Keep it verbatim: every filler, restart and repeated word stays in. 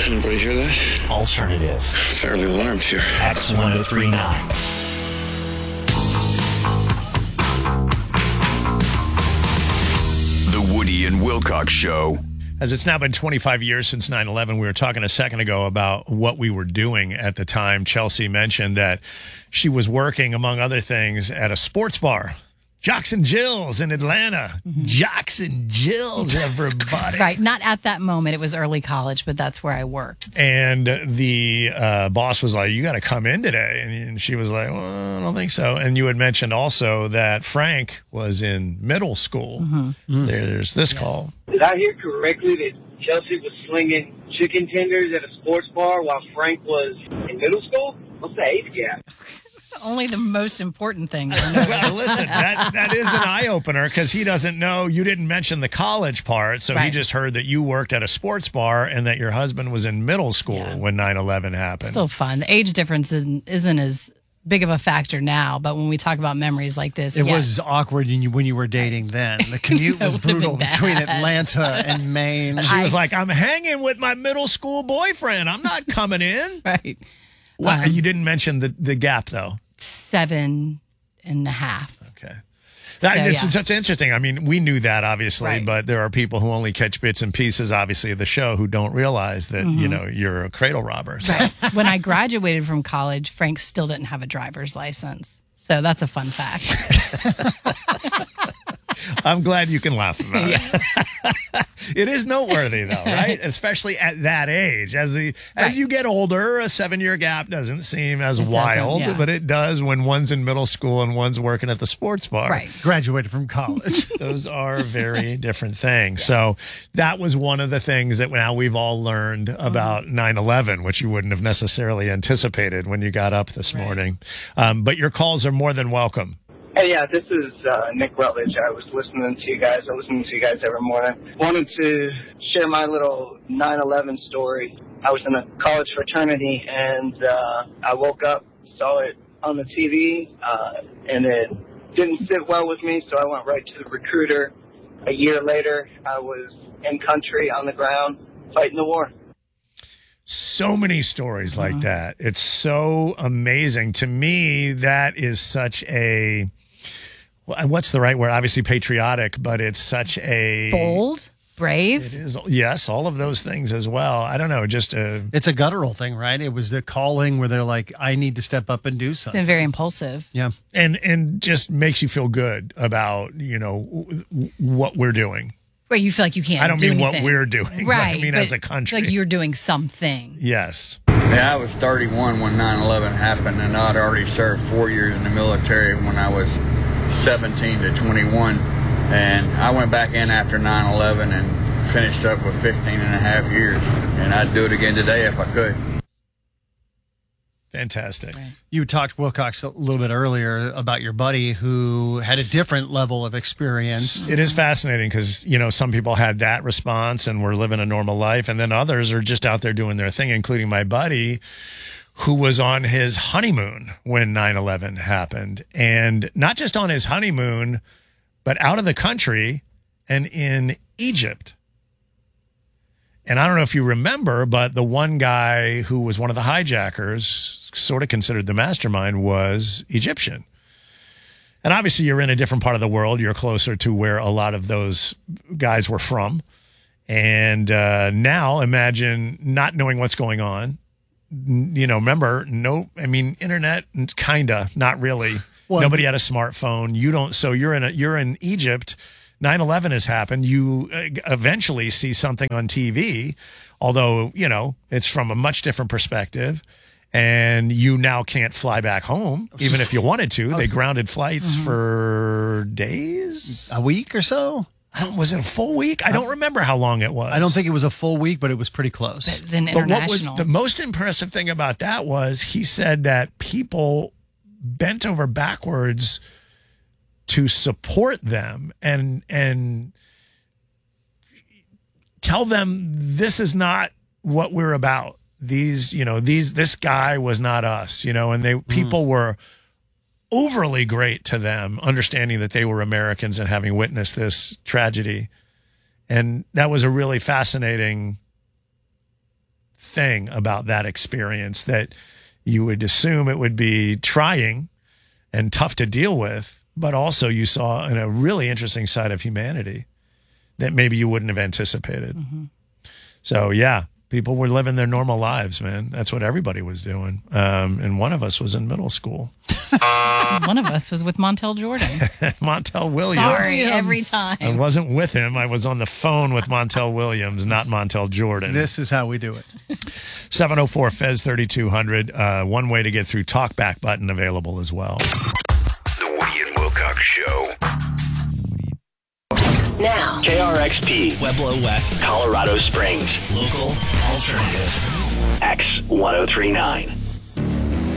Anybody hear that? Alternative. Fairly alarmed here. X ten thirty-nine. The Woody and Wilcox Show. As it's now been twenty-five years since nine eleven, we were talking a second ago about what we were doing at the time. Chelsea mentioned that she was working, among other things, at a sports bar. Jocks and Jills in Atlanta. Mm-hmm. Jocks and Jills, everybody. Right. Not at that moment. It was early college, but that's where I worked. And the uh, boss was like, you got to come in today. And she was like, well, I don't think so. And you had mentioned also that Frank was in middle school. Mm-hmm. There's this yes. call. Did I hear correctly that Chelsea was slinging chicken tenders at a sports bar while Frank was in middle school? What's the age gap? Only the most important things. Well, listen, that, that is an eye-opener because he doesn't know. You didn't mention the college part, so right. he just heard that you worked at a sports bar and that your husband was in middle school yeah. when nine eleven happened. Still fun. The age difference isn't, isn't as big of a factor now, but when we talk about memories like this, it yes. was awkward when you, when you were dating then. The commute was brutal between Atlanta and Maine. She I, was like, I'm hanging with my middle school boyfriend. I'm not coming in. Right. Well, um, you didn't mention the, the gap, though. Seven and a half. Okay. That, so, it's, yeah. it's interesting. I mean, we knew that, obviously, right. but there are people who only catch bits and pieces, obviously, of the show who don't realize that, mm-hmm. you know, you're a cradle robber. So. Right. When I graduated from college, Frank still didn't have a driver's license. So that's a fun fact. I'm glad you can laugh about yes. it. It is noteworthy, though, right? Especially at that age. As the as right. you get older, a seven-year gap doesn't seem as it wild, yeah. but it does when one's in middle school and one's working at the sports bar. Right. Graduated from college. Those are very different things. Yes. So that was one of the things that now we've all learned about mm-hmm. nine eleven, which you wouldn't have necessarily anticipated when you got up this right. morning. Um, but your calls are more than welcome. Hey, yeah, this is uh, Nick Rutledge. I was listening to you guys. I listen to you guys every morning. Wanted to share my little nine eleven story. I was in a college fraternity, and uh, I woke up, saw it on the T V, uh, and it didn't sit well with me, so I went right to the recruiter. A year later, I was in country, on the ground, fighting the war. So many stories like mm-hmm. that. It's so amazing. To me, that is such a... What's the right word? Obviously patriotic, but it's such a... Bold, brave. It is. Yes, all of those things as well. I don't know, just a... It's a guttural thing, right? It was the calling where they're like, I need to step up and do something. It's very impulsive. Yeah. And, and just makes you feel good about, you know, what we're doing. Right, you feel like you can't I don't do mean anything. what we're doing. Right. I mean as a country. Like you're doing something. Yes. Yeah, I was thirty-one when nine eleven happened, and I'd already served four years in the military when I was seventeen to twenty-one. And I went back in after nine eleven and finished up with fifteen and a half years. And I'd do it again today if I could. Fantastic. Right. You talked, Wilcox, a little bit earlier about your buddy who had a different level of experience. It is fascinating because, you know, some people had that response and were living a normal life, and then others are just out there doing their thing, including my buddy who was on his honeymoon when nine eleven happened. And not just on his honeymoon, but out of the country and in Egypt. And I don't know if you remember, but the one guy who was one of the hijackers, sort of considered the mastermind, was Egyptian. And obviously you're in a different part of the world. You're closer to where a lot of those guys were from. And uh, now imagine not knowing what's going on. You know, remember, no, I mean, internet, kind of, not really. Well, nobody had a smartphone. You don't, so you're in a, you're in Egypt. nine eleven has happened. You eventually see something on T V, although, you know, it's from a much different perspective. And you now can't fly back home, even if you wanted to. They grounded flights mm-hmm. for days? A week or so? I don't, was it a full week? I don't remember how long it was. I don't think it was a full week, but it was pretty close. But then But what was the most impressive thing about that was he said that people bent over backwards to support them and and tell them this is not what we're about. These, you know, these this guy was not us, you know, and they people mm. were overly great to them, understanding that they were Americans and having witnessed this tragedy. And that was a really fascinating thing about that experience, that you would assume it would be trying and tough to deal with, but also you saw in a really interesting side of humanity that maybe you wouldn't have anticipated. Mm-hmm. So, yeah, people were living their normal lives, man. That's what everybody was doing. Um, and one of us was in middle school. One of us was with Montel Jordan. Montel Williams. Sorry, every time. I wasn't with him. I was on the phone with Montel Williams, not Montel Jordan. This is how we do it. seven oh four F E Z thirty-two hundred. Uh, one way to get through. Talkback button available as well. The Woody and Wilcox Show. Now, K R X P, Pueblo West, Colorado Springs. Local, alternative. X ten thirty-nine.